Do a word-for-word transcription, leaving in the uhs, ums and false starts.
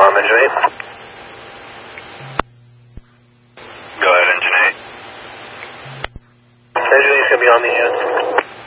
com, engine eight. Go ahead, engine eight. Engine eight's going to be on the end.